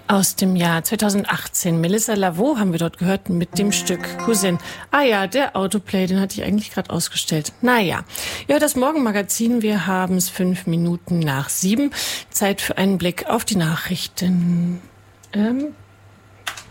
Aus dem Jahr 2018. Melissa Lavo haben wir dort gehört mit dem Stück Cousin. Ah ja, der Autoplay, den hatte ich eigentlich gerade ausgestellt. Naja, ja, das Morgenmagazin, wir haben es 5 Minuten nach 7. Zeit für einen Blick auf die Nachrichten.